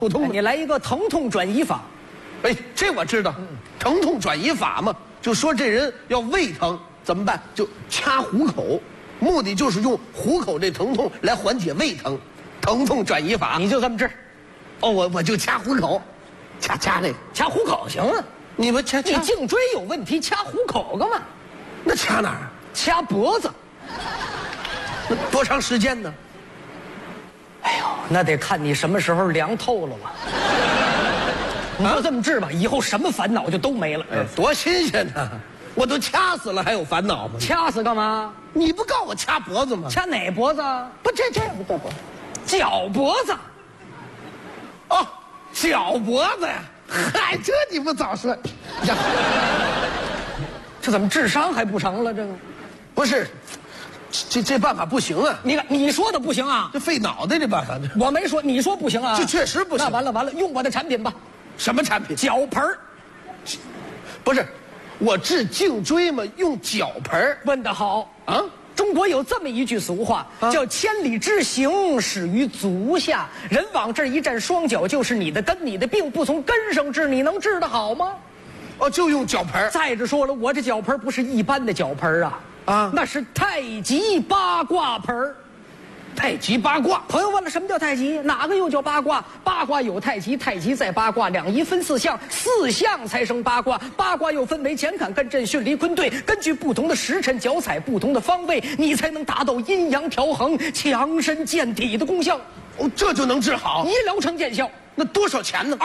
普通的。 你来一个疼痛转移法。 哎，这我知道，疼痛转移法嘛，就说这人要胃疼怎么办？就掐虎口，目的就是用虎口这疼痛来缓解胃疼，疼痛转移法。 你就这么治？ 哦，我就掐虎口，掐这个， 掐虎口行啊。 你们掐你颈椎有问题，掐虎口干嘛？ 那掐哪儿？ 掐脖子。 那多长时间呢？ 哎呦，那得看你什么时候凉透了吧。你就这么治吧，以后什么烦恼就都没了。 多新鲜呐！我都掐死了，还有烦恼吗？ 掐死干嘛？ 你不告我掐脖子吗？ 掐哪脖子？ 不，这不对不？ 脚脖子。 哦，脚脖子呀！嗨，这你不早说呀？ 这怎么治伤还不成了？这个不是，这办法不行啊！ 你看你说的不行啊， 这费脑袋这办法， 我没说，你说不行啊？ 这确实不行。 那完了，用我的产品吧。 什么产品？ 脚盆儿。 不是，我治颈椎嘛，用脚盆儿。 问得好啊！ 中国有这么一句俗话，叫千里之行，始于足下。人往这儿一站，双脚就是你的根，你的病不从根上治，你能治得好吗？ 哦，就用脚盆儿。 再者说了，我这脚盆不是一般的脚盆啊，那是太极八卦盆儿。 太极八卦， 朋友问了，什么叫太极？哪个又叫八卦？八卦有太极，太极在八卦，两仪分四象，四象才生八卦。八卦又分为乾坎艮震巽离坤兑，根据不同的时辰脚踩不同的方位，你才能达到阴阳调衡、强身健体的功效。 哦，这就能治好， 一疗程见效。 那多少钱呢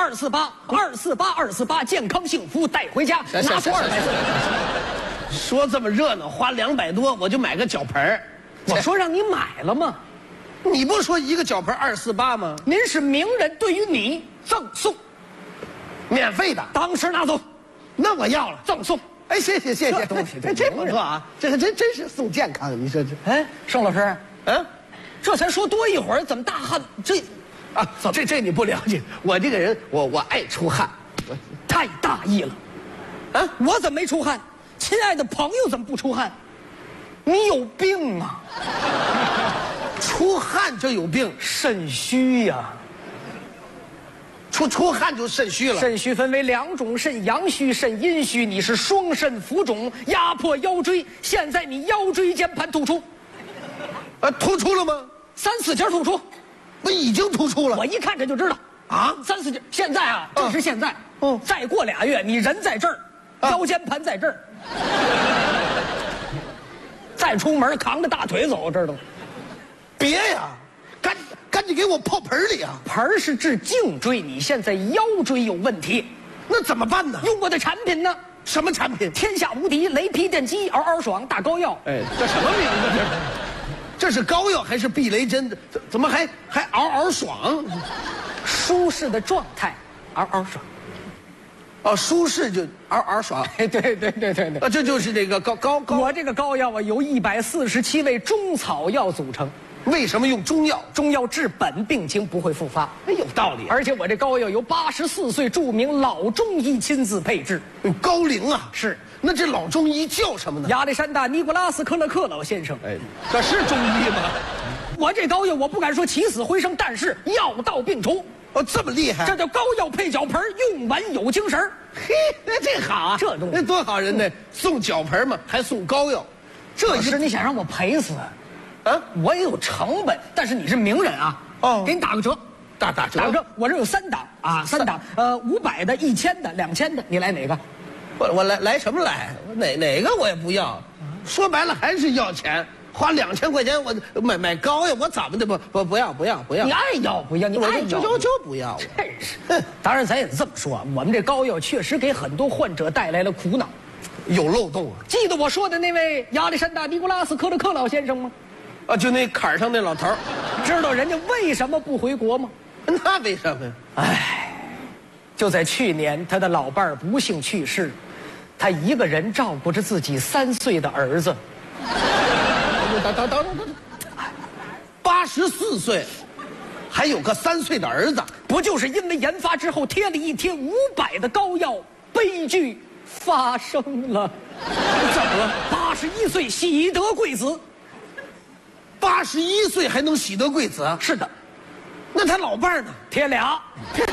？248，健康幸福带回家，拿出240。 说这么热闹，花200多，我就买个脚盆儿。 我说让你买了吗？ 你不说一个脚盆248吗？ 您是名人，对于你赠送， 免费的， 当时拿走。 那我要了， 赠送。 哎，谢谢，东西，这不错啊，这还真是送健康。你说这， 哎，盛老师，这才说多一会儿，怎么大汗？ 这你不了解，我这个人，我爱出汗， 我太大意了。我怎么没出汗？亲爱的朋友怎么不出汗？你有病啊！ 出汗就有病， 肾虚呀。 出汗就肾虚了。 肾虚分为2种，肾阳虚、肾阴虚。你是双肾浮肿，压迫腰椎。现在你腰椎间盘突出， 突出了吗 ？3、4节突出， 不已经突出了。 我一看这就知道啊，3、4节。现在啊，这是现在。再过2月，你人在这儿，腰间盘在这儿。再出门扛着大腿走，知道吗？ 别呀，赶紧给我泡盆里啊！ 盆是治颈椎，你现在腰椎有问题， 那怎么办呢？ 用我的产品呢？ 什么产品？ 天下无敌雷劈电击，嗷嗷爽大膏药。 哎，这什么名字？这是膏药还是避雷针？怎么还嗷嗷爽？ 舒适的状态，嗷嗷爽。 舒适就嗷嗷爽。 对。 这就是这个膏。 我这个膏药啊，由147味中草药组成。 为什么用中药？ 中药治本，病情不会复发。 有道理。 而且我这膏药由84岁著名老中医亲自配制。 高龄啊！ 是。 那这老中医叫什么呢？ 亚历山大·尼古拉斯·克勒克老先生。 哎，这是中医吗？ 我这膏药我不敢说起死回生，但是药到病除。 这么厉害！ 这叫膏药配脚盆，用完有精神。 嘿，那这好啊！ 这东西多好人呢！送脚盆嘛，还送膏药。 这是你想让我赔死？我也有成本，但是你是名人啊！给你打个折， 打折。 打个折，我这有3档啊，3档，500的、1000的、2000的，你来哪个？ 我来什么来？哪个我也不要。说白了还是要钱。花2000块钱我买膏药，我怎么的不要？ 你爱要不要？你爱要就不要。 真是。当然，咱也这么说，我们这膏药确实给很多患者带来了苦恼， 有漏洞啊。 记得我说的那位亚历山大·尼古拉斯·克勒克老先生吗？ 就那坎儿上那老头儿， 知道人家为什么不回国吗？ 那为什么呀？ 就在去年，他的老伴儿不幸去世，他一个人照顾着自己3岁的儿子。 等，84岁，还有个3岁的儿子， 不就是因为研发之后贴了一贴500的膏药，悲剧发生了？ 怎么了 ？81岁喜得贵子。 81岁还能喜得贵子？ 是的。 那他老伴儿呢？ 贴俩。